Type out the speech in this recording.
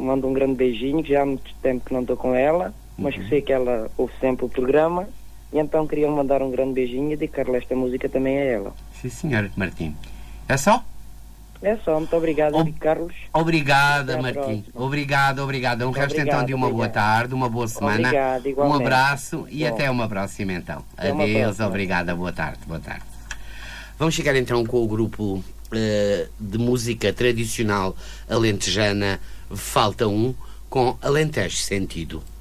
mando um grande beijinho, que já há muito tempo que não estou com ela, mas que sei que ela ouve sempre o programa, e então queria mandar um grande beijinho e dedicar-lhe esta música também a ela. Sim, senhor, Martim. É só? É só, muito obrigado, Carlos. Obrigada, Martim. Obrigado. Um resto então de uma boa tarde, uma boa semana. Obrigado, igualmente. Um abraço e até uma próxima então. Adeus, obrigada, boa tarde. Vamos chegar então com o grupo de música tradicional alentejana Falta Um, com Alentejo Sentido.